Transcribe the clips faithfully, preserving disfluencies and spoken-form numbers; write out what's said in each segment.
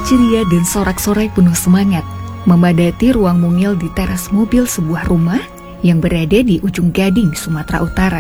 ceria dan sorak-sorai penuh semangat memadati ruang mungil di teras mobil sebuah rumah yang berada di ujung Gading, Sumatera Utara.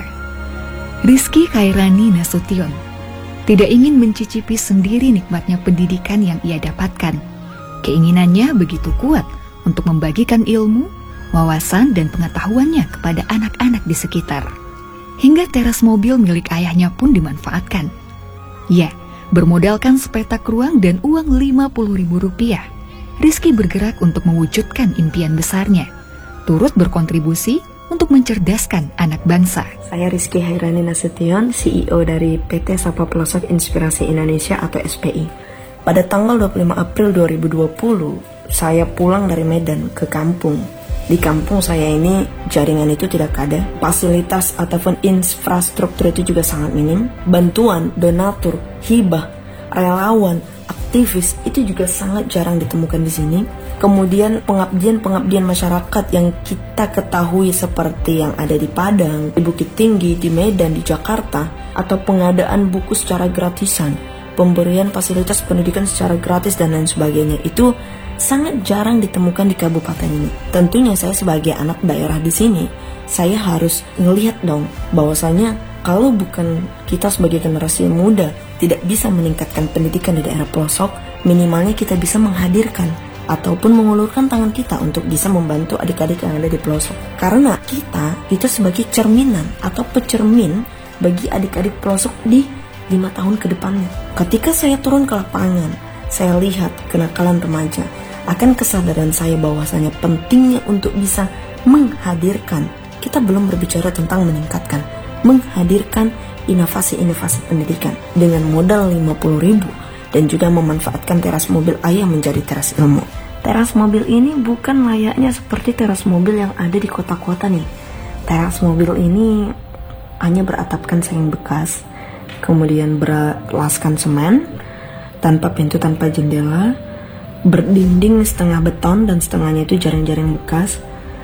Rizky Khairani Nasution tidak ingin mencicipi sendiri nikmatnya pendidikan yang ia dapatkan. Keinginannya begitu kuat untuk membagikan ilmu, wawasan, dan pengetahuannya kepada anak-anak di sekitar. Hingga teras mobil milik ayahnya pun dimanfaatkan. Ya, bermodalkan sepetak ruang dan uang lima puluh ribu rupiah, Rizky bergerak untuk mewujudkan impian besarnya, turut berkontribusi untuk mencerdaskan anak bangsa. Saya Rizky Khairani Nasution, C E O dari P T Sapa Pelosok Inspirasi Indonesia atau S P I. Pada tanggal dua puluh lima April dua ribu dua puluh, saya pulang dari Medan ke kampung. Di kampung saya ini jaringan itu tidak ada, fasilitas ataupun infrastruktur itu juga sangat minim. Bantuan, donatur, hibah, relawan, aktivis itu juga sangat jarang ditemukan di sini. Kemudian pengabdian-pengabdian masyarakat yang kita ketahui seperti yang ada di Padang, di Bukit Tinggi, di Medan, di Jakarta, atau pengadaan buku secara gratisan, pemberian fasilitas pendidikan secara gratis dan lain sebagainya, itu sangat jarang ditemukan di kabupaten ini. Tentunya saya sebagai anak daerah di sini, saya harus ngelihat dong bahwasanya kalau bukan kita sebagai generasi muda tidak bisa meningkatkan pendidikan di daerah pelosok, minimalnya kita bisa menghadirkan ataupun mengulurkan tangan kita untuk bisa membantu adik-adik yang ada di pelosok. Karena kita itu sebagai cerminan atau pecermin bagi adik-adik pelosok di lima tahun ke depannya. Ketika saya turun ke lapangan, saya lihat kenakalan remaja, akan kesadaran saya bahwasanya pentingnya untuk bisa menghadirkan, kita belum berbicara tentang meningkatkan, menghadirkan inovasi-inovasi pendidikan dengan modal lima puluh ribu dan juga memanfaatkan teras mobil ayah menjadi teras ilmu. Teras mobil ini bukan layaknya seperti teras mobil yang ada di kota-kota nih. Teras mobil ini hanya beratapkan seng bekas, kemudian berlaskan semen, tanpa pintu, tanpa jendela, berdinding setengah beton dan setengahnya itu jaring-jaring bekas,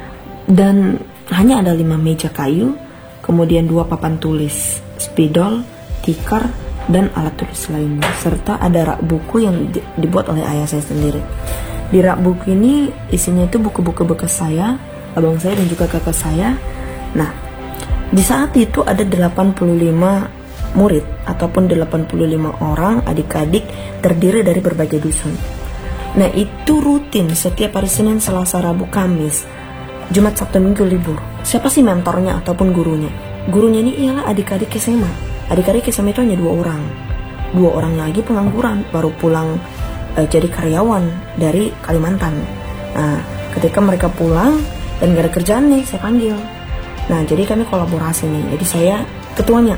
dan hanya ada lima meja kayu, kemudian dua papan tulis, spidol, tikar, dan alat tulis lainnya, serta ada rak buku yang di- dibuat oleh ayah saya sendiri. Di rak buku ini isinya itu buku-buku bekas saya, abang saya dan juga kakak saya. Nah, di saat itu ada delapan puluh lima murid ataupun delapan puluh lima orang adik-adik terdiri dari berbagai dusun. Nah, itu rutin setiap hari Senin, Selasa, Rabu, Kamis, Jumat, Sabtu, Minggu libur. Siapa sih mentornya ataupun gurunya? Gurunya ini ialah adik-adik S M A. Adik-adik S M A itu hanya dua orang. Dua orang lagi pengangguran, baru pulang eh, jadi karyawan dari Kalimantan. Nah, ketika mereka pulang dan gak ada kerjaan nih, saya panggil. Nah, jadi kami kolaborasi nih. Jadi saya ketuanya.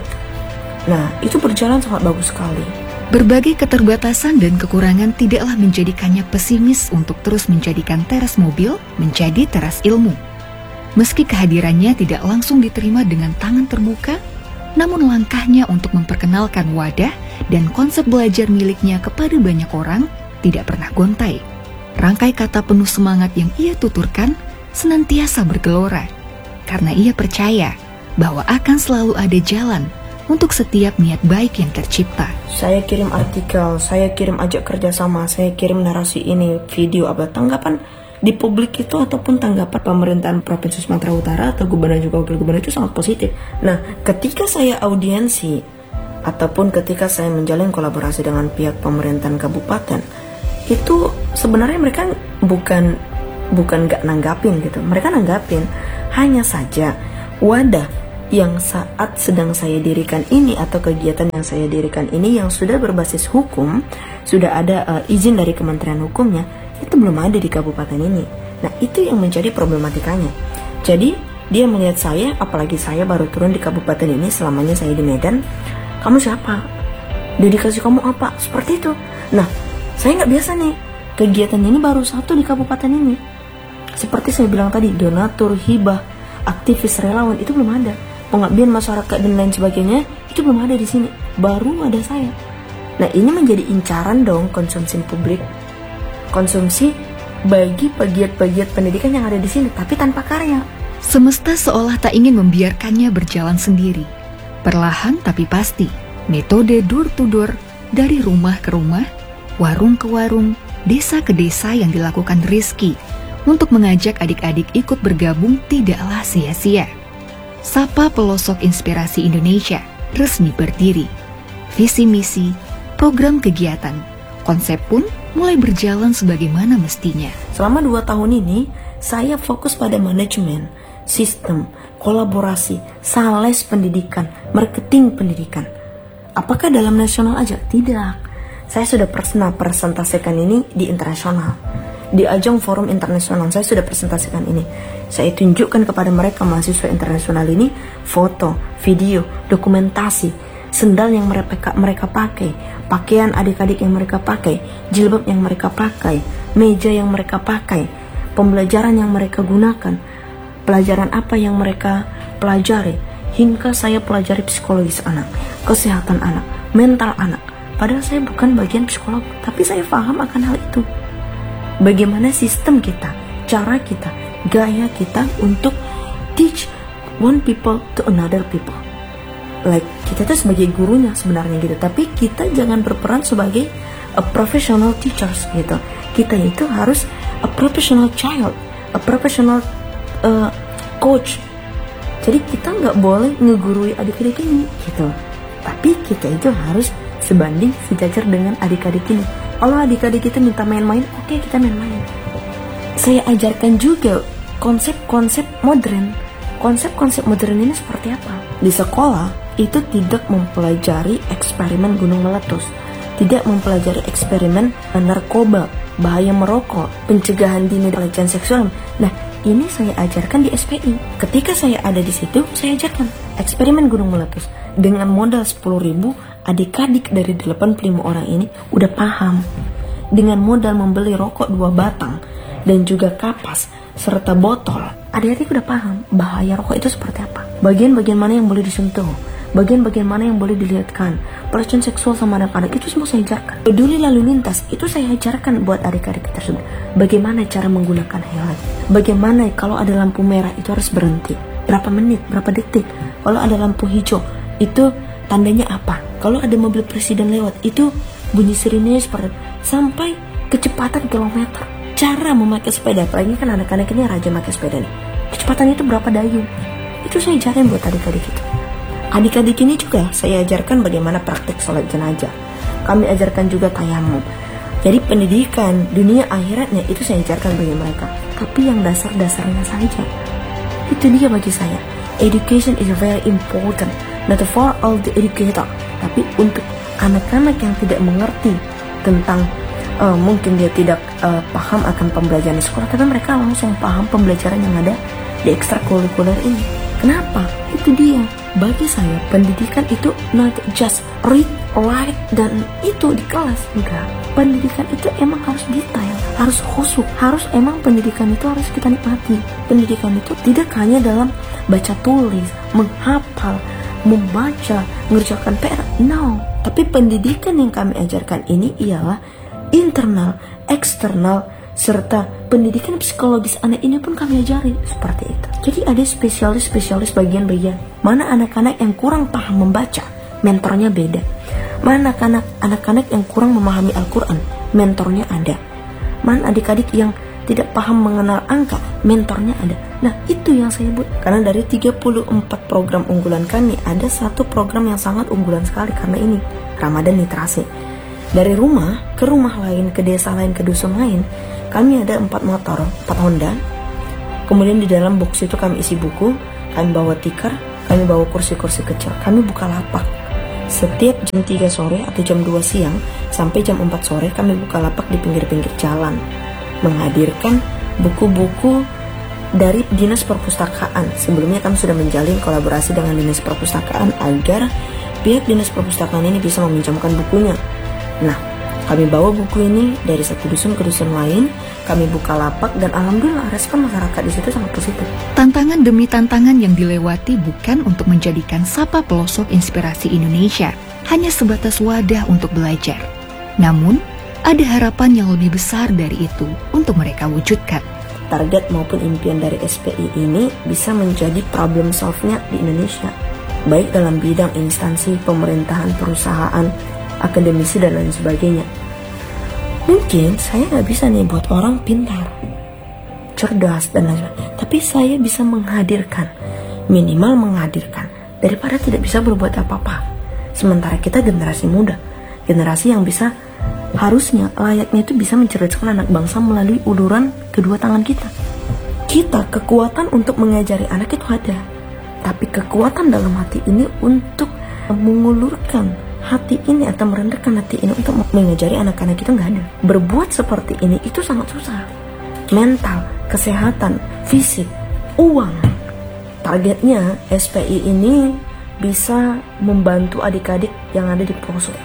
Nah, itu berjalan sangat bagus sekali. Berbagai keterbatasan dan kekurangan tidaklah menjadikannya pesimis untuk terus menjadikan teras mobil menjadi teras ilmu. Meski kehadirannya tidak langsung diterima dengan tangan terbuka, namun langkahnya untuk memperkenalkan wadah dan konsep belajar miliknya kepada banyak orang tidak pernah gontai. Rangkai kata penuh semangat yang ia tuturkan senantiasa bergelora, karena ia percaya bahwa akan selalu ada jalan untuk setiap niat baik yang tercipta. Saya kirim artikel, saya kirim ajak kerjasama, saya kirim narasi ini, video, apa tanggapan di publik itu ataupun tanggapan pemerintahan Provinsi Sumatera Utara atau gubernur juga wakil gubernur itu sangat positif. Nah, ketika saya audiensi ataupun ketika saya menjalin kolaborasi dengan pihak pemerintahan kabupaten, itu sebenarnya mereka bukan bukan gak nanggapin gitu, mereka nanggapin. Hanya saja wadah yang saat sedang saya dirikan ini atau kegiatan yang saya dirikan ini yang sudah berbasis hukum, sudah ada uh, izin dari Kementerian Hukumnya, itu belum ada di kabupaten ini. Nah, itu yang menjadi problematikanya. Jadi dia melihat saya, apalagi saya baru turun di kabupaten ini, selamanya saya di Medan. Kamu siapa? Dedikasi kamu apa? Seperti itu. Nah, saya nggak biasa nih, kegiatan ini baru satu di kabupaten ini. Seperti saya bilang tadi, donatur, hibah, aktivis, relawan itu belum ada. Pengabdian masyarakat dan lain sebagainya itu belum ada di sini, baru ada saya. Nah, ini menjadi incaran dong konsumsi publik, konsumsi bagi pegiat-pegiat pendidikan yang ada di sini, tapi tanpa karya. Semesta seolah tak ingin membiarkannya berjalan sendiri. Perlahan tapi pasti, metode door to door, dari rumah ke rumah, warung ke warung, desa ke desa yang dilakukan Rizky untuk mengajak adik-adik ikut bergabung tidaklah sia-sia. Sapa Pelosok Inspirasi Indonesia resmi berdiri. Visi misi, program kegiatan, konsep pun mulai berjalan sebagaimana mestinya. Selama dua tahun ini, saya fokus pada manajemen, sistem, kolaborasi, sales pendidikan, marketing pendidikan. Apakah dalam nasional aja? Tidak. Saya sudah pernah presentasikan ini di internasional. Di ajang forum internasional saya sudah presentasikan ini. Saya tunjukkan kepada mereka mahasiswa internasional ini foto, video, dokumentasi, sendal yang mereka mereka pakai, pakaian adik-adik yang mereka pakai, jilbab yang mereka pakai, meja yang mereka pakai, pembelajaran yang mereka gunakan, pelajaran apa yang mereka pelajari, hingga saya pelajari psikologis anak, kesehatan anak, mental anak. Padahal saya bukan bagian psikolog, tapi saya paham akan hal itu. Bagaimana sistem kita, cara kita, gaya kita untuk teach one people to another people. Like, kita tuh sebagai gurunya sebenarnya gitu, tapi kita jangan berperan sebagai a professional teachers gitu. Kita itu harus a professional child, a professional uh, coach. Jadi kita nggak boleh ngegurui adik-adik ini gitu. Tapi kita itu harus sebanding sejajar dengan adik-adik ini. Kalau adik-adik kita minta main-main, oke okay, kita main-main. Saya ajarkan juga konsep-konsep modern. Konsep-konsep modern ini seperti apa? Di sekolah itu tidak mempelajari eksperimen gunung meletus, tidak mempelajari eksperimen narkoba, bahaya merokok, pencegahan dini pelecehan seksual. Nah, ini saya ajarkan di S P I. Ketika saya ada di situ, saya ajarkan eksperimen gunung meletus dengan modal sepuluh ribu. Adik-adik dari delapan puluh lima orang ini udah paham. Dengan modal membeli rokok dua batang dan juga kapas serta botol, adik-adik udah paham bahaya rokok itu seperti apa. Bagian-bagian mana yang boleh disentuh, bagian-bagian mana yang boleh dilihatkan, pelecehan seksual sama anak-anak itu semua saya ajarkan. Peduli lalu lintas itu saya ajarkan buat adik-adik tersebut. Bagaimana cara menggunakan helm, bagaimana kalau ada lampu merah itu harus berhenti, berapa menit, berapa detik. Kalau ada lampu hijau itu tandanya apa? Kalau ada mobil presiden lewat, itu bunyi sirine seperti sampai kecepatan kilometer. Cara memakai sepeda, apalagi kan anak-anak ini raja memakai sepeda nih. Kecepatannya itu berapa dayung? Itu saya ajarin buat adik-adik itu. Adik-adik ini juga saya ajarkan bagaimana praktik sholat jenazah. Kami ajarkan juga tayamum. Jadi pendidikan dunia akhiratnya itu saya ajarkan bagi mereka. Tapi yang dasar-dasarnya saja. Itu dia bagi saya. Education is very important. Not for all the educator, tapi untuk anak-anak yang tidak mengerti tentang uh, mungkin dia tidak uh, paham akan pembelajaran di sekolah, tapi mereka langsung paham pembelajaran yang ada di ekstrakurikuler ini. Kenapa? Itu dia. Bagi saya pendidikan itu not just read, write dan itu di kelas, enggak. Pendidikan itu emang harus detail, harus khusyuk, harus emang pendidikan itu harus kita nikmati. Pendidikan itu tidak hanya dalam baca tulis, menghafal, membaca, mengerjakan P R, no. Tapi pendidikan yang kami ajarkan ini ialah internal, eksternal, serta pendidikan psikologis anak ini pun kami ajari seperti itu. Jadi ada spesialis-spesialis bagian-bagian. Mana anak-anak yang kurang paham membaca, mentornya beda. Mana anak-anak anak-anak yang kurang memahami Al-Quran, mentornya ada. Mana adik-adik yang tidak paham mengenal angka, mentornya ada. Nah, itu yang saya buat. Karena dari tiga puluh empat program unggulan kami, ada satu program yang sangat unggulan sekali karena ini, Ramadan Literasi. Dari rumah ke rumah lain, ke desa lain, ke dusun lain, kami ada empat motor, empat Honda. Kemudian di dalam box itu kami isi buku, kami bawa tikar, kami bawa kursi-kursi kecil. Kami buka lapak. Setiap jam tiga sore atau jam dua siang sampai jam empat sore kami buka lapak di pinggir-pinggir jalan, menghadirkan buku-buku dari Dinas Perpustakaan. Sebelumnya kami sudah menjalin kolaborasi dengan Dinas Perpustakaan agar pihak Dinas Perpustakaan ini bisa meminjamkan bukunya. Nah, kami bawa buku ini dari satu dusun ke dusun lain, kami buka lapak dan alhamdulillah respon masyarakat di situ sangat positif. Tantangan demi tantangan yang dilewati bukan untuk menjadikan Sapa Pelosok Inspirasi Indonesia hanya sebatas wadah untuk belajar. Namun, ada harapan yang lebih besar dari itu untuk mereka wujudkan. Target maupun impian dari S P I ini bisa menjadi problem solve-nya di Indonesia, baik dalam bidang instansi, pemerintahan, perusahaan, akademisi, dan lain sebagainya. Mungkin saya nggak bisa nih buat orang pintar, cerdas dan lain sebagainya, tapi saya bisa menghadirkan, minimal menghadirkan, daripada tidak bisa berbuat apa-apa. Sementara kita generasi muda, generasi yang bisa, harusnya layaknya itu bisa mencerdaskan anak bangsa melalui uluran kedua tangan kita. Kita kekuatan untuk mengajari anak itu ada, tapi kekuatan dalam hati ini untuk mengulurkan hati ini atau merendahkan hati ini untuk mengajari anak-anak itu nggak ada. Berbuat seperti ini itu sangat susah. Mental, kesehatan, fisik, uang. Targetnya S P I ini bisa membantu adik-adik yang ada di pelosok.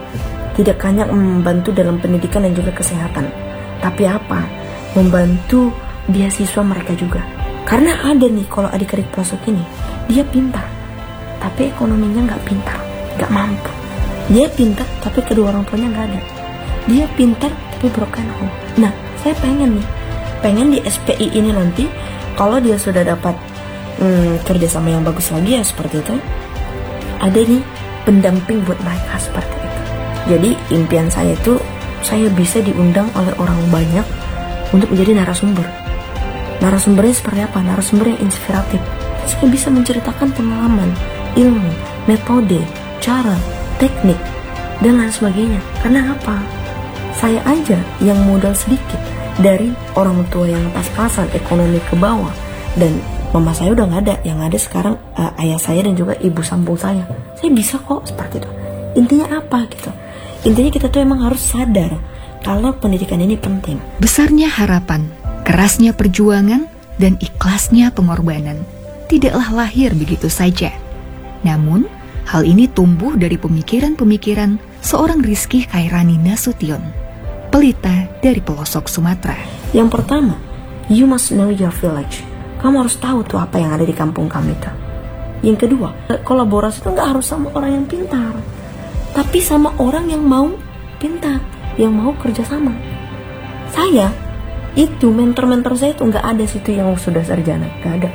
Tidak hanya membantu dalam pendidikan dan juga kesehatan, tapi apa? Membantu beasiswa mereka juga. Karena ada nih kalau adik-adik pelosok ini, dia pintar, tapi ekonominya nggak pintar, nggak mampu. Dia pintar, tapi kedua orang tuanya nggak ada. Dia pintar, tapi broken home. Nah, saya pengen nih, pengen di S P I ini nanti, kalau dia sudah dapat hmm, kerjasama yang bagus lagi ya seperti itu, ada nih pendamping buat mereka seperti itu. Jadi impian saya itu, saya bisa diundang oleh orang banyak untuk menjadi narasumber. Narasumbernya seperti apa? Narasumber yang inspiratif. Saya bisa menceritakan pengalaman, ilmu, metode, cara, teknik, dan lain sebagainya. Karena apa? Saya aja yang modal sedikit dari orang tua yang pas-pasan, ekonomi ke bawah, dan mama saya udah nggak ada. Yang ada sekarang uh, ayah saya dan juga ibu sambung saya. Saya bisa kok seperti itu. Intinya apa gitu? Intinya kita tuh emang harus sadar kalau pendidikan ini penting. Besarnya harapan, kerasnya perjuangan, dan ikhlasnya pengorbanan tidaklah lahir begitu saja. Namun, hal ini tumbuh dari pemikiran-pemikiran seorang Rizky Khairani Nasution, pelita dari pelosok Sumatera. Yang pertama, you must know your village. Kamu harus tahu tuh apa yang ada di kampung kamu itu. Yang kedua, kolaborasi itu nggak harus sama orang yang pintar, tapi sama orang yang mau pintar, yang mau kerjasama. Saya itu mentor-mentor saya itu nggak ada situ yang sudah sarjana, nggak ada.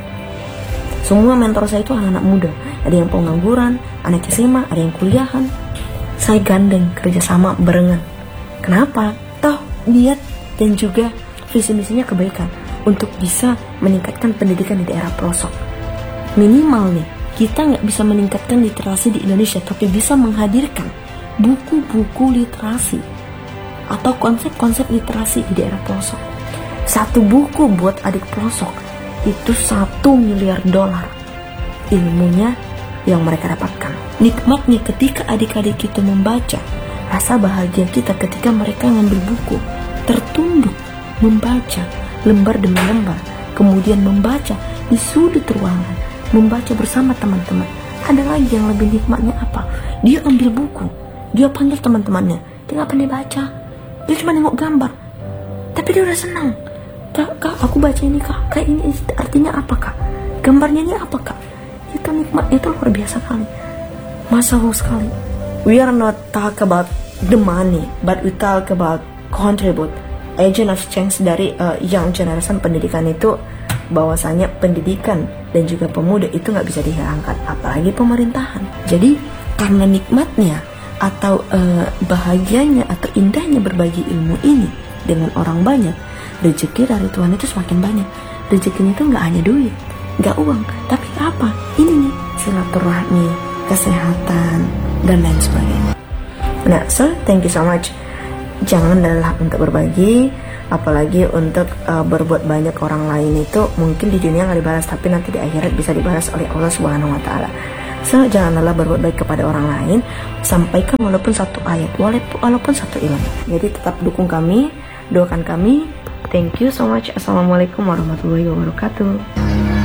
Semua mentor saya itu anak-anak muda. Ada yang pengangguran, anak S M A, ada yang kuliahan. Saya gandeng kerjasama barengan. Kenapa? Toh niat dan juga visi misinya kebaikan untuk bisa meningkatkan pendidikan di daerah pelosok. Minimal nih, kita nggak bisa meningkatkan literasi di Indonesia, tapi bisa menghadirkan buku-buku literasi atau konsep-konsep literasi di daerah pelosok. Satu buku buat adik pelosok itu satu miliar dolar ilmunya yang mereka dapatkan. Nikmatnya ketika adik-adik kita membaca, rasa bahagia kita ketika mereka ngambil buku, tertunduk membaca lembar demi lembar, kemudian membaca di sudut ruangan, membaca bersama teman-teman. Ada lagi yang lebih nikmatnya apa? Dia ambil buku, dia panggil teman-temannya, dia nggak pandai baca, dia cuma nengok gambar, tapi dia udah senang. Kak, kak, aku baca ini kak, kak ini artinya apa kak? Gambarnya ini apa kak? Itu nikmat, itu luar biasa kali. Masalah sekali. We are not talk about the money, but we talk about contribute, agent of change dari uh, young generation. Pendidikan itu bahwasanya pendidikan dan juga pemuda itu nggak bisa dihilangkan, apalagi pemerintahan. Jadi karena nikmatnya atau uh, bahagianya atau indahnya berbagi ilmu ini dengan orang banyak, rezeki dari Tuhan itu semakin banyak. Rezekinya itu nggak hanya duit, nggak uang, tapi apa? Ini nih, silaturahmi, kesehatan, dan lain sebagainya. Nah, so thank you so much. Jangan lelah untuk berbagi, apalagi untuk uh, berbuat banyak. Orang lain itu mungkin di dunia nggak dibalas, tapi nanti di akhirat bisa dibalas oleh Allah Subhanahu Wa Taala. So jangan lelah berbuat baik kepada orang lain. Sampaikan walaupun satu ayat, walaupun, walaupun satu ilmu. Jadi tetap dukung kami, doakan kami. Thank you so much. Assalamualaikum warahmatullahi wabarakatuh.